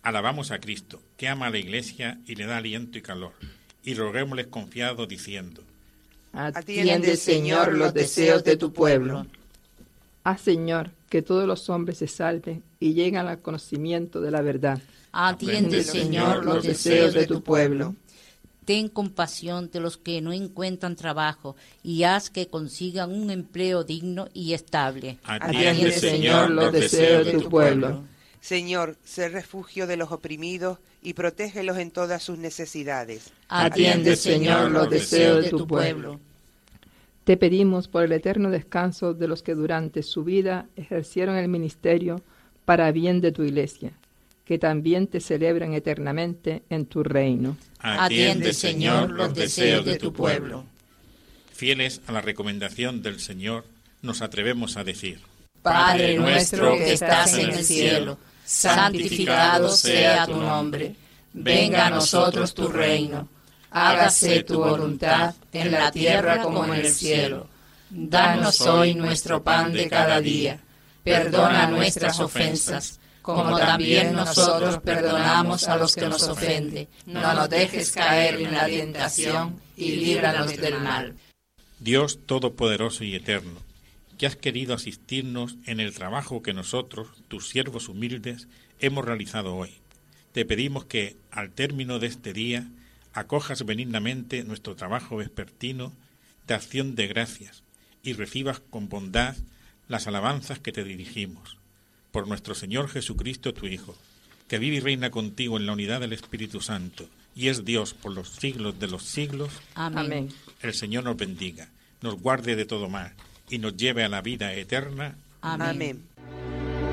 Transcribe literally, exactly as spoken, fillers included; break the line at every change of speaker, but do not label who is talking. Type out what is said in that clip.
Alabamos a Cristo, que ama a la Iglesia y le da aliento y calor, y roguémosles confiado diciendo:
Atiende, Señor, los deseos de tu pueblo.
Haz, Señor, que todos los hombres se salven y lleguen al conocimiento de la verdad.
Atiende, Señor, los deseos de tu pueblo.
Ten compasión de los que no encuentran trabajo y haz que consigan un empleo digno y estable.
Atiende, Señor, los deseos de tu pueblo.
Señor, sé refugio de los oprimidos y protégelos en todas sus necesidades.
Atiende, Señor, los deseos de tu pueblo.
Te pedimos por el eterno descanso de los que durante su vida ejercieron el ministerio para bien de tu Iglesia, que también te celebran eternamente en tu reino.
Atiende, Señor, los deseos de tu pueblo.
Fieles a la recomendación del Señor, nos atrevemos a decir:
Padre nuestro que estás en el cielo, santificado sea tu nombre. Venga a nosotros tu reino. Hágase tu voluntad en la tierra como en el cielo. Danos hoy nuestro pan de cada día. Perdona nuestras ofensas, como también nosotros perdonamos a los que nos ofenden. No nos dejes caer en la tentación y líbranos del mal.
Dios Todopoderoso y Eterno, que has querido asistirnos en el trabajo que nosotros, tus siervos humildes, hemos realizado hoy. Te pedimos que, al término de este día, acojas benignamente nuestro trabajo vespertino de acción de gracias y recibas con bondad las alabanzas que te dirigimos. Por nuestro Señor Jesucristo, tu Hijo, que vive y reina contigo en la unidad del Espíritu Santo, y es Dios por los siglos de los siglos.
Amén.
El Señor nos bendiga, nos guarde de todo mal, y nos lleve a la vida eterna.
Amén.
Amén.